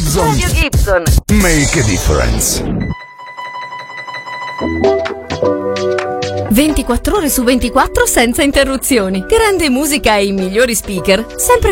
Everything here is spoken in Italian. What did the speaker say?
Gibson. Make a difference. 24 ore su 24 senza interruzioni. Grande musica e i migliori speaker, sempre